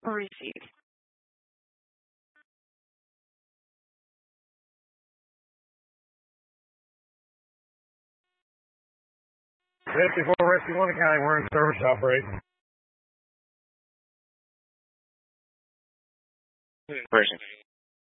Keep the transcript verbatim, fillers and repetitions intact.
Receive. fifty-four Rescue one County, we're in service operation. Person.